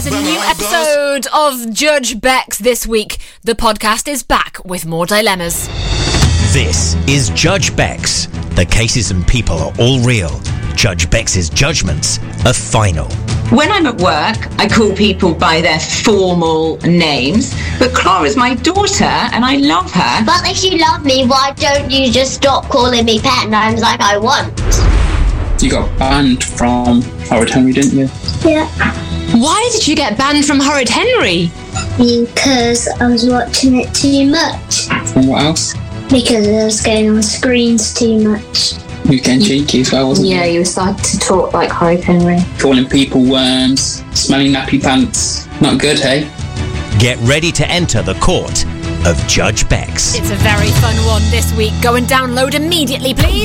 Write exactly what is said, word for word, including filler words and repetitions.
There's a new episode of Judge Bex this week. The podcast is back with more dilemmas. This is Judge Bex. The cases and people are all real. Judge Bex's judgments are final. When I'm at work, I call people by their formal names, but Clara's my daughter and I love her. But if you love me, why don't you just stop calling me pet names like I want? You got banned from Horrid Henry, didn't you? Yeah. Why did you get banned from Horrid Henry? Because I was watching it too much. From what else? Because I was going on screens too much. You were getting cheeky as well, wasn't you? Yeah, you started to talk like Horrid Henry. Calling people worms, smelling nappy pants. Not good, hey? Get ready to enter the court of Judge Bex. It's a very fun one this week. Go and download immediately, please.